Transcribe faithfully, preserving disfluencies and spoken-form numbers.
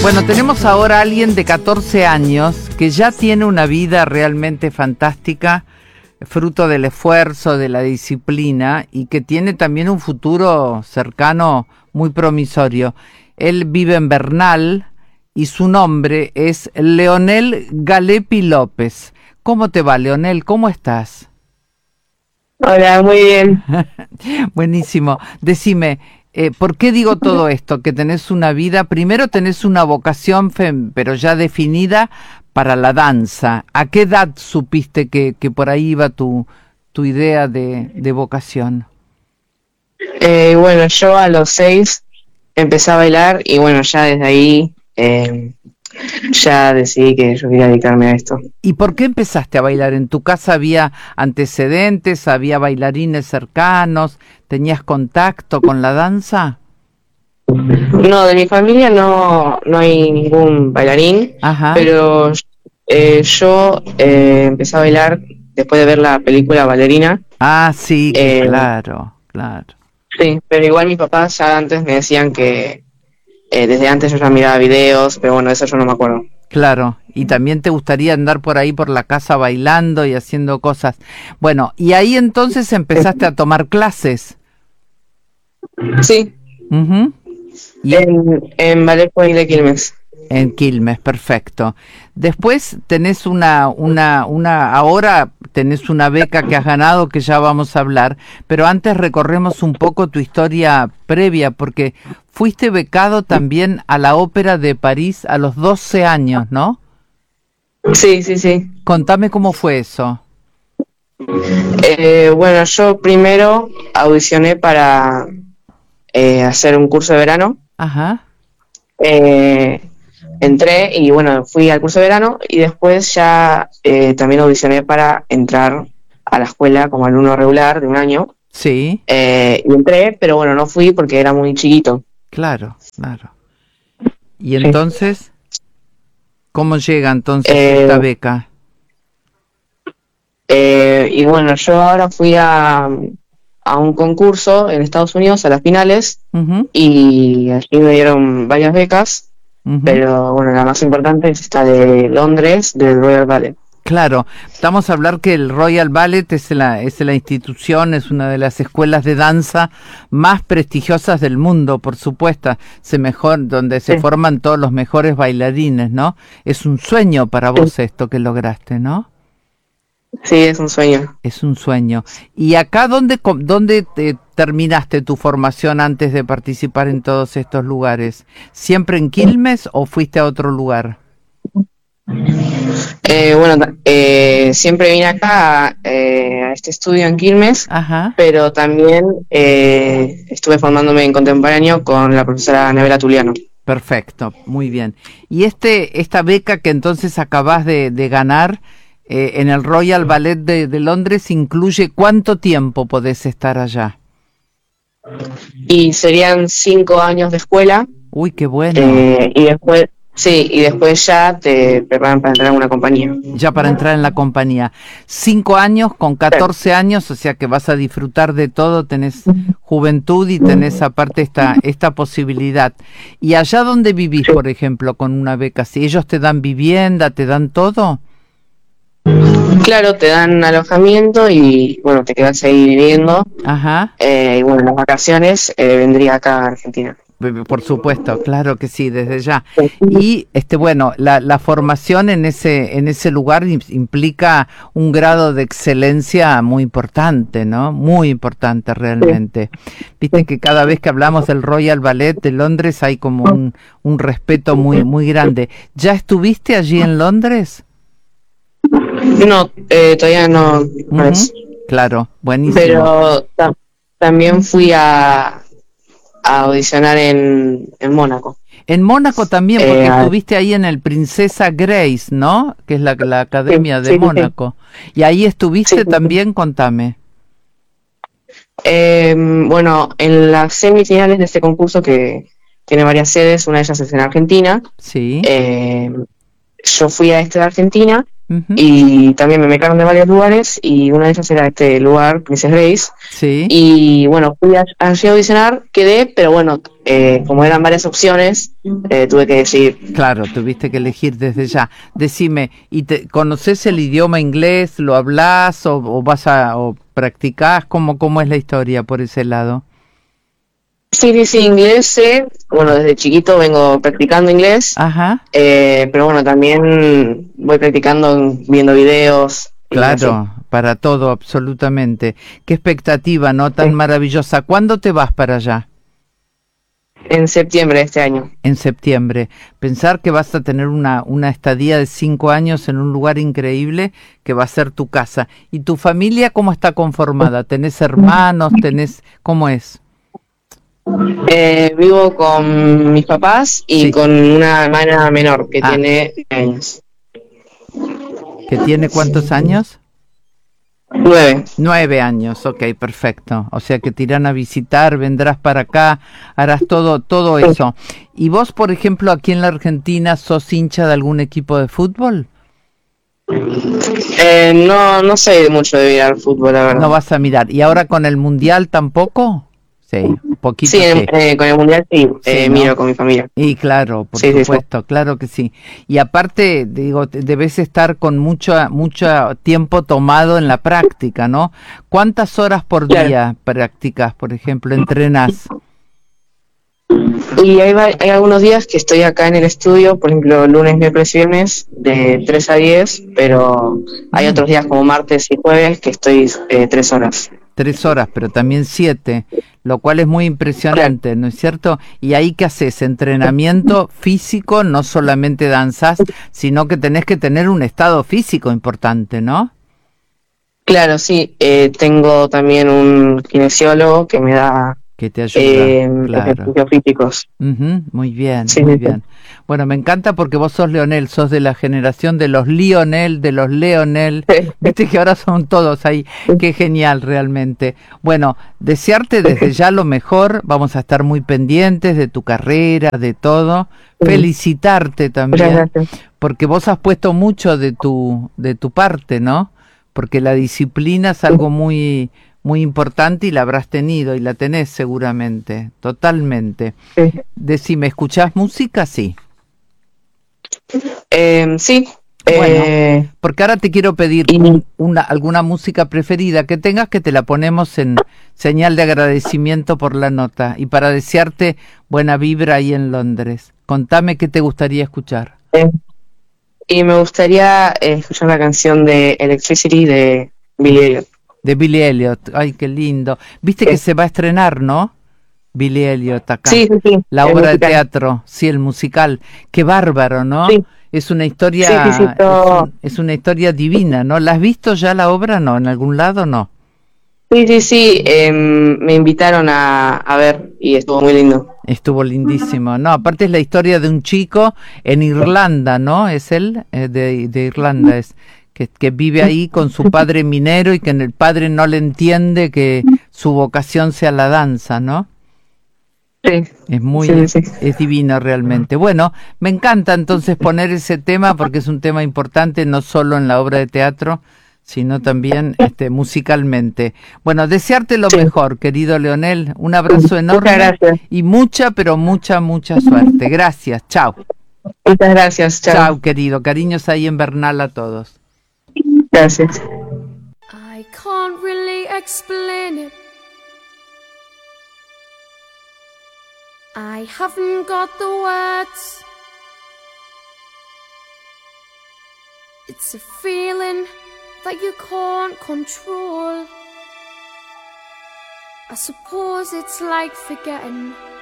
Bueno, tenemos ahora a alguien de catorce años que ya tiene una vida realmente fantástica, fruto del esfuerzo, de la disciplina, y que tiene también un futuro cercano muy promisorio. Él vive en Bernal y su nombre es Leonel Galepi López. ¿Cómo te va, Leonel? ¿Cómo estás? Hola, muy bien. Buenísimo. Decime, eh, ¿por qué digo todo esto? Que tenés una vida, primero tenés una vocación, fem, pero ya definida para la danza. ¿A qué edad supiste que, que por ahí iba tu, tu idea de, de vocación? Eh, bueno, yo a los seis empecé a bailar y bueno, ya desde ahí eh, ya decidí que yo quería dedicarme a esto. ¿Y por qué empezaste a bailar? ¿En tu casa había antecedentes, había bailarines cercanos, tenías contacto con la danza? No, de mi familia no, no hay ningún bailarín, Ajá. pero eh, yo eh, empecé a bailar después de ver la película Ballerina. Ah, sí, que Eh, claro, claro. sí, pero igual mis papás ya antes me decían que eh, desde antes yo ya miraba videos, pero bueno, eso yo no me acuerdo. Claro, y también te gustaría andar por ahí por la casa bailando y haciendo cosas. Bueno, y ahí entonces empezaste a tomar clases. Sí, Uh-huh. Y en, en Ballet Point de Quilmes. en Quilmes, perfecto. Después tenés una, una, una, ahora tenés una beca que has ganado que ya vamos a hablar, pero antes recorremos un poco tu historia previa, porque fuiste becado también a la Ópera de París a los doce años, ¿no? Sí, sí, sí. Contame cómo fue eso. Eh, bueno, yo primero audicioné para eh, hacer un curso de verano. Ajá. Eh, entré y bueno, fui al curso de verano y después ya eh, también audicioné para entrar a la escuela como alumno regular de un año. Sí, Eh, y entré, pero bueno, no fui porque era muy chiquito. claro, claro. Y Sí. entonces, ¿cómo llega entonces Eh, esta beca? eh, y bueno, yo ahora fui a, a un concurso en Estados Unidos a las finales Uh-huh, y allí me dieron varias becas. uh-huh. Pero bueno, la más importante es esta de Londres, del Royal Ballet. Claro, estamos a hablar que el Royal Ballet es la, es la institución, es una de las escuelas de danza más prestigiosas del mundo, por supuesto, se mejor, donde se Sí, forman todos los mejores bailarines, ¿no? Es un sueño para sí, vos esto que lograste, ¿no? sí, es un sueño. Es un sueño. ¿Y acá dónde, co- dónde te terminaste tu formación antes de participar en todos estos lugares? ¿Siempre en Quilmes o fuiste a otro lugar? Eh, bueno, ta- eh, siempre vine acá eh, a este estudio en Quilmes, Ajá. pero también eh, estuve formándome en contemporáneo con la profesora Anabela Tuliano. Perfecto, muy bien. Y este, esta beca que entonces acabás de, de ganar eh, en el Royal Ballet de, de Londres incluye ¿cuánto tiempo podés estar allá? Y serían cinco años de escuela Uy, qué bueno. eh, y después, sí, y después ya te preparan para entrar a una compañía. Ya para entrar en la compañía. Cinco años con Claro. catorce años, o sea que vas a disfrutar de todo, tenés juventud y tenés aparte esta, esta posibilidad. ¿Y allá donde vivís, Sí. por ejemplo, con una beca? ¿Si ellos te dan vivienda, te dan todo? Claro, te dan alojamiento y bueno, te quedas ahí viviendo. Ajá. Eh, y bueno, en las vacaciones eh, vendría acá a Argentina. Por supuesto, claro que sí, desde ya. Y este bueno, la, la formación en ese en ese lugar im- implica un grado de excelencia muy importante, ¿no? Muy importante Sí, realmente. Viste que cada vez que hablamos del Royal Ballet de Londres hay como un, un respeto muy muy grande. ¿Ya estuviste allí en Londres? no, eh, todavía no, no Ujú, es. claro, buenísimo. Pero ta- también fui a, a audicionar en, en Mónaco. En Mónaco también, Eh, porque a- estuviste ahí en el Princesa Grace, ¿no? Que es la, la sí, Academia de sí, sí, sí, Mónaco. Y ahí sí, estuviste sí, sí. también, contame. Eh, bueno, en las semifinales de este concurso que tiene varias sedes, una de ellas es en Argentina. Sí, eh, yo fui a este de Argentina Ujú. y también me becaron de varios lugares y una de ellas era este lugar, Princess Grace. Sí, Y bueno, fui a- allí a audicionar, quedé, pero bueno, eh, como eran varias opciones, eh, tuve que decidir. claro, tuviste que elegir desde ya. Decime, ¿y te, conoces el idioma inglés? ¿Lo hablas o, o vas a o practicás? ¿Cómo, cómo es la historia por ese lado? Sí, sí, sí, inglés sé, bueno, desde chiquito vengo practicando inglés, Ajá, eh, pero bueno, también voy practicando viendo videos y así. claro, para todo, absolutamente. Qué expectativa, ¿no? Tan Sí. maravillosa. ¿Cuándo te vas para allá? En septiembre de este año. En septiembre. Pensar que vas a tener una, una estadía de cinco años en un lugar increíble que va a ser tu casa. ¿Y tu familia cómo está conformada? ¿Tenés hermanos? ¿Tenés... ¿Cómo es? Eh, vivo con mis papás y Sí. con una hermana menor que Ah, tiene años. ¿que tiene cuántos años? Nueve. Nueve años, ok, perfecto. O sea que te irán a visitar, vendrás para acá, harás todo, todo eso. ¿Y vos, por ejemplo, aquí en la Argentina, sos hincha de algún equipo de fútbol? Eh, no, no sé mucho de mirar fútbol, la No verdad. vas a mirar. ¿Y ahora con el Mundial tampoco? Sí, un Sí, poquito en- sí. eh, con el mundial sí, Sí, eh, ¿no? miro con mi familia. Y claro, por Sí, sí, sí. supuesto, claro que sí. Y aparte, digo, te- debes estar con mucho, mucho tiempo tomado en la práctica, ¿no? ¿Cuántas horas por Claro. día practicas, por ejemplo, entrenás? Y hay, va- hay algunos días que estoy acá en el estudio, por ejemplo, lunes, miércoles y viernes, de tres a diez, pero hay Mm, otros días como martes y jueves que estoy eh, tres horas. tres horas, pero también siete, lo cual es muy Claro. impresionante, ¿no es cierto? ¿Y ahí qué haces? Entrenamiento físico, no solamente danzás, sino que tenés que tener un estado físico importante, ¿no? Claro, sí. Eh, tengo también un kinesiólogo que me da Que te ayuda, eh, claro. ejercicios físicos. Ujú, muy bien, Sí, muy sí, sí. bien. Bueno, me encanta porque vos sos Leonel, sos de la generación de los Lionel, de los Leonel. Viste que ahora son todos ahí. Qué genial realmente. Bueno, desearte desde ya lo mejor. Vamos a estar muy pendientes de tu carrera, de todo. Felicitarte Muchas también, gracias. porque vos has puesto mucho de tu de tu parte, ¿no? Porque la disciplina es algo muy muy importante y la habrás tenido y la tenés seguramente, totalmente. Sí. Decime, ¿escuchás música? Sí. Eh, sí. Bueno, Eh, porque ahora te quiero pedir y un- una, alguna música preferida que tengas que te la ponemos en señal de agradecimiento por la nota y para desearte buena vibra ahí en Londres. Contame qué te gustaría escuchar. eh, Y me gustaría eh, escuchar la canción de Electricity de Billie Elliot. De Billy Elliot. Ay, qué lindo. Viste que Sí, se va a estrenar, ¿no? Billy Elliot acá. sí, sí, sí, La el obra de musical. teatro, sí, el musical. Qué bárbaro, ¿no? Sí, Es una sí, sí, sí, historia, es todo- un, es una historia divina, ¿no? ¿La has visto ya la obra? No, en algún lado no. sí, sí, sí, em, me invitaron a, a ver y estuvo muy lindo. Estuvo lindísimo. No, aparte es la historia de un chico en Irlanda, ¿no? Es él, eh, de, de Irlanda, es que, que vive ahí con su padre minero y que el padre no le entiende que su vocación sea la danza, ¿no? Sí, Es sí, muy, sí, sí. es divino realmente. Bueno, me encanta entonces poner ese tema porque es un tema importante no solo en la obra de teatro, sino también este, musicalmente. Bueno, desearte lo Sí. mejor, querido Leonel. Un abrazo Muchas enorme gracias. y mucha, pero mucha, mucha suerte. Gracias. Chao. Muchas gracias. Chao. Chao, querido. Cariños ahí en Bernal a todos. Gracias. I can't really explain it. I haven't got the words. It's a feeling that you can't control. I suppose it's like forgetting